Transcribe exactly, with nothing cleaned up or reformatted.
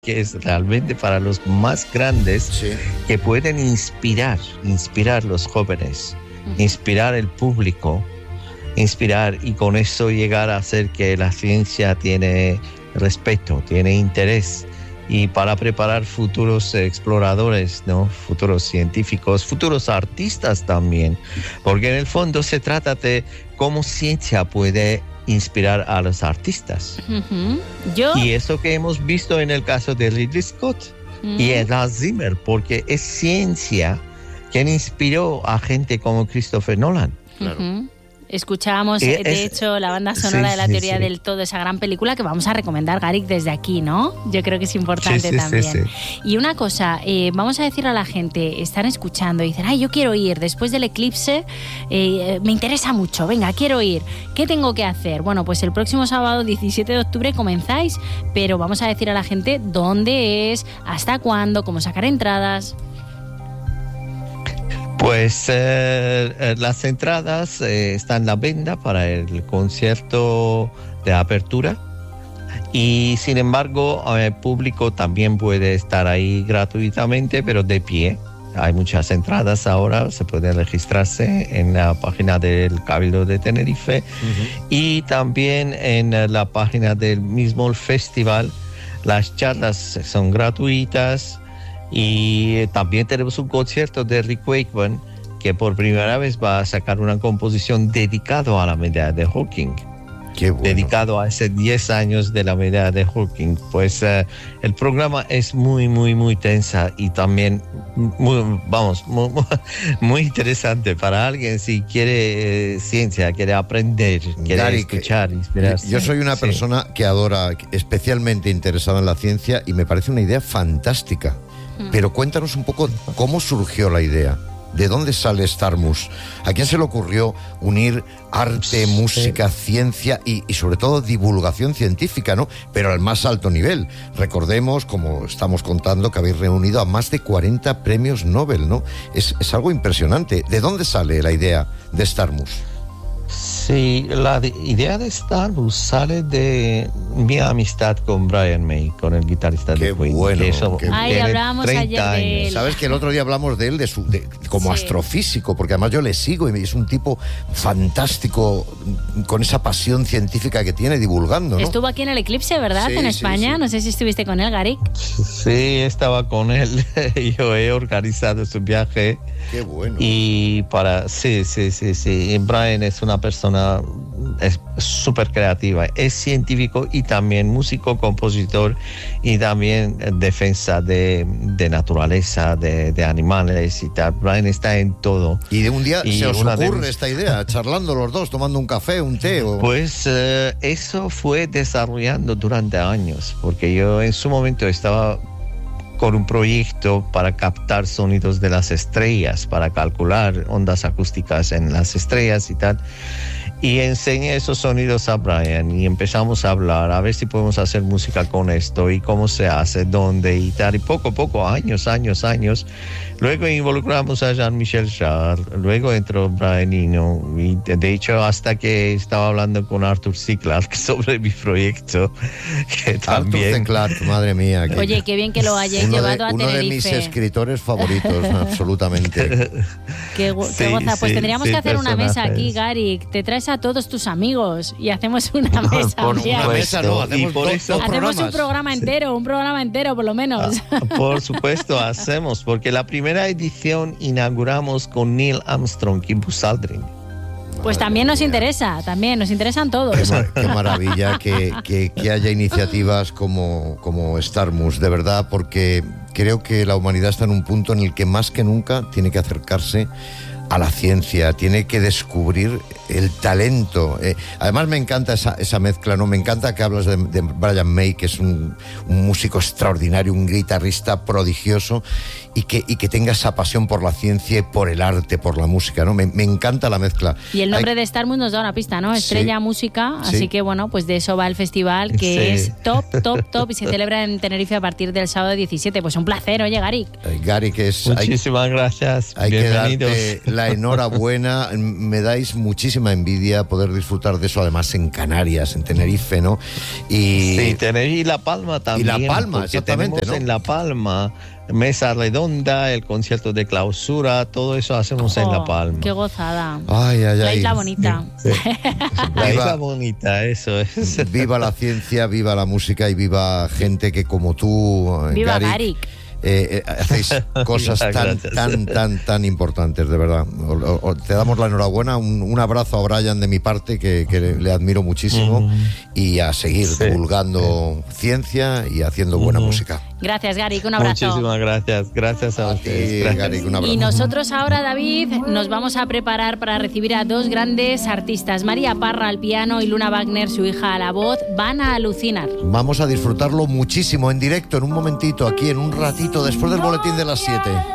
que es realmente para los más grandes, sí, que pueden inspirar, inspirar los jóvenes, uh-huh, inspirar el público, inspirar y con eso llegar a hacer que la ciencia tiene respeto, tiene interés y para preparar futuros exploradores, ¿no? Futuros científicos, futuros artistas también, porque en el fondo se trata de cómo ciencia puede inspirar a los artistas. Uh-huh. Yo... Y eso que hemos visto en el caso de Ridley Scott uh-huh. y en Hans Zimmer, porque es ciencia quien inspiró a gente como Christopher Nolan. Claro. Uh-huh. Escuchábamos, de es, hecho, la banda sonora sí, de la sí, teoría sí. del todo, esa gran película que vamos a recomendar, Garik, desde aquí, ¿no? Yo creo que es importante sí, sí, también. Sí, sí. Y una cosa, eh, vamos a decirle a la gente, están escuchando y dicen, ay, yo quiero ir, después del eclipse, eh, me interesa mucho, venga, quiero ir. ¿Qué tengo que hacer? Bueno, pues el próximo sábado, diecisiete de octubre, comenzáis, pero vamos a decir a la gente dónde es, hasta cuándo, cómo sacar entradas. Pues eh, las entradas eh, están en la venta para el concierto de apertura y sin embargo el público también puede estar ahí gratuitamente pero de pie. Hay muchas entradas ahora, se puede registrarse en la página del Cabildo de Tenerife uh-huh. y también en la página del mismo festival. Las charlas son gratuitas. Y también tenemos un concierto de Rick Wakeman que por primera vez va a sacar una composición dedicado a la medalla de Hawking. Qué bueno. Dedicado a ese diez años de la medalla de Hawking. Pues uh, el programa es muy, muy, muy tensa y también, muy, vamos, muy, muy interesante para alguien si quiere eh, ciencia, quiere aprender, quiere Gary, escuchar, inspirarse. Yo soy una sí. persona que adora, especialmente interesada en la ciencia y me parece una idea fantástica. Pero cuéntanos un poco cómo surgió la idea, de dónde sale Starmus, a quién se le ocurrió unir arte, música, ciencia y, y sobre todo divulgación científica, ¿no? Pero al más alto nivel. Recordemos, como estamos contando, que habéis reunido a más de cuarenta premios Nobel, ¿no? Es, es algo impresionante. ¿De dónde sale la idea de Starmus? Sí, la de, idea de Starmus sale de mi amistad con Brian May, con el guitarrista qué de Queen. Bueno, eso qué Ay, hablábamos ayer de él. Sabes que el otro día hablamos de él de su, de, como sí. astrofísico, porque además yo le sigo y es un tipo fantástico con esa pasión científica que tiene divulgando, ¿no? Estuvo aquí en el eclipse, ¿verdad? Sí, en España. Sí, sí. No sé si estuviste con él, Garik. Sí, estaba con él. Yo he organizado su viaje. Qué bueno. Y para, sí, sí, sí, sí. Y Brian es una persona es súper creativa, es científico y también músico, compositor y también defensa de, de naturaleza, de, de animales y tal. Brian está en todo. Y de un día y se os ocurre de... esta idea, charlando los dos, tomando un café, un té. O... Pues uh, eso fue desarrollando durante años, porque yo en su momento estaba con un proyecto para captar sonidos de las estrellas, para calcular ondas acústicas en las estrellas y tal. Y enseñé esos sonidos a Brian y empezamos a hablar, a ver si podemos hacer música con esto y cómo se hace, dónde y tal. Y poco a poco, años, años, años. Luego involucramos a Jean-Michel Jarre, luego entró Brian Eno. Y de hecho, hasta que estaba hablando con Arthur C. Clarke sobre mi proyecto. Que también... Arthur C. Clarke, madre mía. Que... Oye, qué bien que lo hayáis uno llevado de, a uno Tenerife. Uno de mis escritores favoritos, absolutamente. Qué, qué sí, goza. Pues sí, tendríamos sí, que hacer una mesa aquí, personajes. Garik. Te traes a todos tus amigos y hacemos una mesa. Por una mesa no, hacemos, por dos, eso, dos hacemos programas. un programa entero, sí. un programa entero por lo menos. Ah, por supuesto, hacemos, porque la primera edición inauguramos con Neil Armstrong y Buzz Aldrin. Pues también nos interesa, también nos interesan todos. Qué, mar- qué maravilla que, que, que haya iniciativas como, como Starmus, de verdad, porque creo que la humanidad está en un punto en el que más que nunca tiene que acercarse a la ciencia, tiene que descubrir el talento. Eh, además me encanta esa, esa mezcla, ¿no? Me encanta que hablas de, de Brian May, que es un, un músico extraordinario, un guitarrista prodigioso, y que, y que tenga esa pasión por la ciencia y por el arte, por la música, ¿no? Me, me encanta la mezcla. Y el nombre Hay... de Starmus nos da una pista, ¿no? Estrella sí, Música, sí. Así que bueno, pues de eso va el festival, que sí. es top, top, top, y se celebra en Tenerife a partir del sábado diecisiete. Pues un placer, oye, Garik. Eh, Garik, es... Muchísimas hay, gracias. Hay que Bienvenidos. darte la enhorabuena. Me dais muchísima envidia poder disfrutar de eso, además en Canarias, en Tenerife, ¿no? Y, sí, Tenerife y La Palma también. Y La Palma, exactamente, tenemos ¿no? en La Palma mesa redonda, el concierto de clausura, todo eso hacemos oh, en La Palma. ¡Qué gozada! Ay, ay, ay. La isla bonita. Sí. La isla bonita, eso es. Viva la ciencia, viva la música y viva gente que como tú, viva Garik, Garik. Eh, eh, hacéis cosas tan, tan, tan, tan importantes, de verdad. O, o, te damos la enhorabuena, un, un abrazo a Brian de mi parte, que, que le admiro muchísimo, mm. y a seguir sí, divulgando sí. ciencia y haciendo buena mm. música. Gracias, Garik, un abrazo. Muchísimas gracias, gracias a, a ustedes. Garik, un abrazo. Y nosotros ahora, David, nos vamos a preparar para recibir a dos grandes artistas. María Parra al piano y Luna Wagner, su hija, a la voz. Van a alucinar. Vamos a disfrutarlo muchísimo en directo, en un momentito, aquí en un ratito, después del boletín de las siete.